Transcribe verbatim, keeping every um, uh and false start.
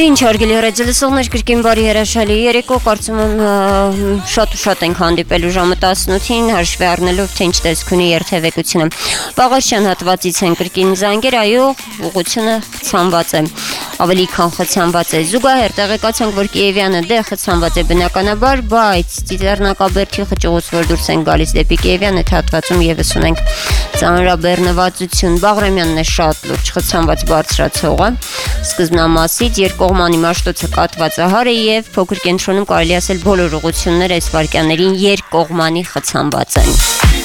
Ինչ արգելի ռեջելսողներ կրկին բարի հրաշալի երեկո կարծում եմ շատ ու շատ ենք հանդիպելու ժամը տասնութին հաշվի առնելով թե ինչ տեսք ունի երթևեկությունը Վաղարշյան հատվածից են կրկին զանգեր այո ուղղությունը խցանված է ավելի քան խցանված է զուգահեռ տեղեկացանք որ Կիևյանը դե խցանված է բնականաբար բայց Ծիծեռնակաբերդի խճուղուց որ դուրս են գալիս դեպի Կիևյան այդ հատվածում եւս ունենք ծանրաբեռնվածություն Բաղրամյանն է շատ լուրջ խցանված բարձրացողը սկզբնամասից Կողմանի մաշտոցը կատվածահար է եւ փոքր կենտրոնում կարելի ասել բոլոր ուղղությունները այս վարկյաններին երկկողմանի խցանված են